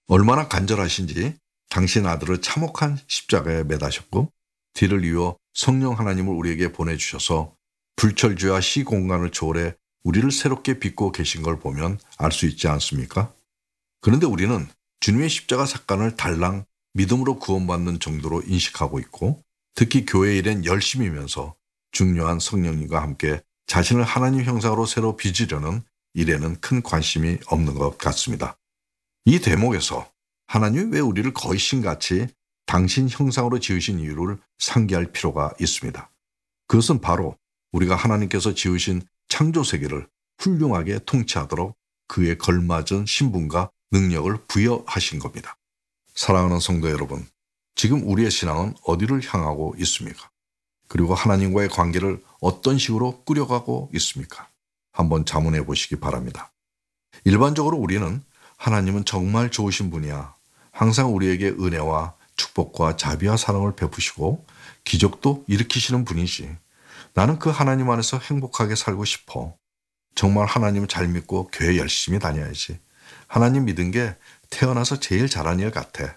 얼마나 간절하신지 당신 아들을 참혹한 십자가에 매다셨고 뒤를 이어 성령 하나님을 우리에게 보내주셔서 불철주야 시공간을 초월해 우리를 새롭게 빚고 계신 걸 보면 알 수 있지 않습니까? 그런데 우리는 주님의 십자가 사건을 달랑 믿음으로 구원받는 정도로 인식하고 있고 특히 교회 일엔 열심이면서 중요한 성령님과 함께 자신을 하나님 형상으로 새로 빚으려는 일에는 큰 관심이 없는 것 같습니다. 이 대목에서 하나님이 왜 우리를 거의 신같이 당신 형상으로 지으신 이유를 상기할 필요가 있습니다. 그것은 바로 우리가 하나님께서 지으신 창조 세계를 훌륭하게 통치하도록 그에 걸맞은 신분과 능력을 부여하신 겁니다. 사랑하는 성도 여러분, 지금 우리의 신앙은 어디를 향하고 있습니까? 그리고 하나님과의 관계를 어떤 식으로 꾸려가고 있습니까? 한번 자문해 보시기 바랍니다. 일반적으로 우리는 하나님은 정말 좋으신 분이야. 항상 우리에게 은혜와 축복과 자비와 사랑을 베푸시고 기적도 일으키시는 분이지. 나는 그 하나님 안에서 행복하게 살고 싶어. 정말 하나님을 잘 믿고 교회 열심히 다녀야지. 하나님 믿은 게 태어나서 제일 잘한 일 같아.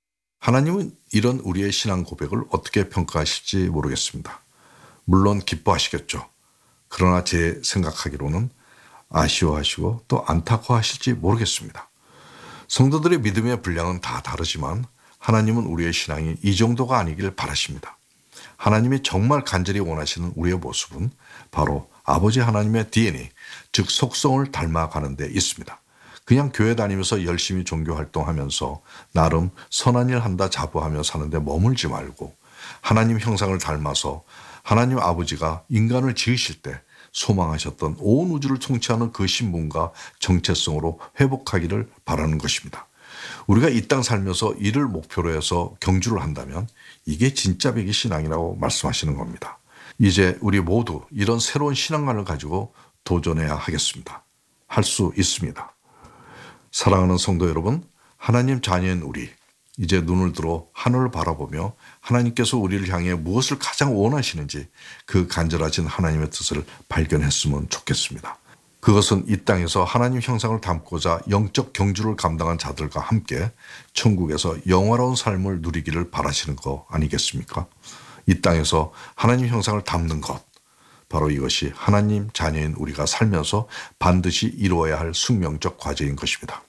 하나님은 이런 우리의 신앙 고백을 어떻게 평가하실지 모르겠습니다. 물론 기뻐하시겠죠. 그러나 제 생각하기로는 아쉬워하시고 또 안타까워하실지 모르겠습니다. 성도들의 믿음의 분량은 다 다르지만 하나님은 우리의 신앙이 이 정도가 아니길 바라십니다. 하나님이 정말 간절히 원하시는 우리의 모습은 바로 아버지 하나님의 DNA, 즉 속성을 닮아가는 데 있습니다. 그냥 교회 다니면서 열심히 종교 활동하면서 나름 선한 일 한다 자부하며 사는데 머물지 말고 하나님 형상을 닮아서 하나님 아버지가 인간을 지으실 때 소망하셨던 온 우주를 통치하는 그 신분과 정체성으로 회복하기를 바라는 것입니다. 우리가 이 땅 살면서 이를 목표로 해서 경주를 한다면 이게 진짜 배기 신앙이라고 말씀하시는 겁니다. 이제 우리 모두 이런 새로운 신앙관을 가지고 도전해야 하겠습니다. 할 수 있습니다. 사랑하는 성도 여러분, 하나님 자녀인 우리, 이제 눈을 들어 하늘을 바라보며 하나님께서 우리를 향해 무엇을 가장 원하시는지 그 간절하신 하나님의 뜻을 발견했으면 좋겠습니다. 그것은 이 땅에서 하나님 형상을 담고자 영적 경주를 감당한 자들과 함께 천국에서 영화로운 삶을 누리기를 바라시는 거 아니겠습니까? 이 땅에서 하나님 형상을 담는 것, 바로 이것이 하나님 자녀인 우리가 살면서 반드시 이루어야 할 숙명적 과제인 것입니다.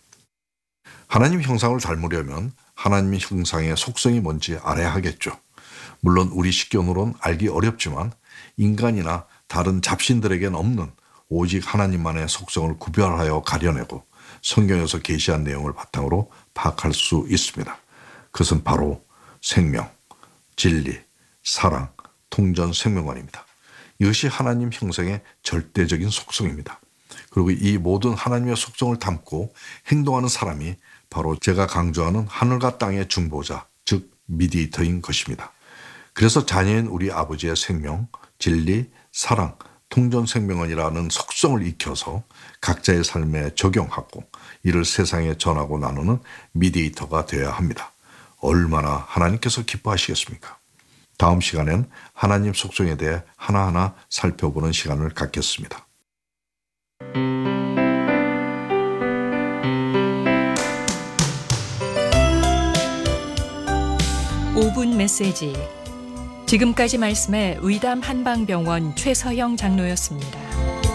하나님 형상을 닮으려면 하나님 형상의 속성이 뭔지 알아야 하겠죠. 물론 우리 식견으로는 알기 어렵지만 인간이나 다른 잡신들에겐 없는 오직 하나님만의 속성을 구별하여 가려내고 성경에서 계시한 내용을 바탕으로 파악할 수 있습니다. 그것은 바로 생명, 진리, 사랑, 통전 생명관입니다. 이것이 하나님 형상의 절대적인 속성입니다. 그리고 이 모든 하나님의 속성을 담고 행동하는 사람이 바로 제가 강조하는 하늘과 땅의 중보자, 즉 미디에이터인 것입니다. 그래서 자녀인 우리 아버지의 생명, 진리, 사랑, 통전생명원이라는 속성을 익혀서 각자의 삶에 적용하고 이를 세상에 전하고 나누는 미디에이터가 되어야 합니다. 얼마나 하나님께서 기뻐하시겠습니까? 다음 시간엔 하나님 속성에 대해 하나하나 살펴보는 시간을 갖겠습니다. 5분 메시지. 지금까지 말씀에 의담 한방병원 최서영 장로였습니다.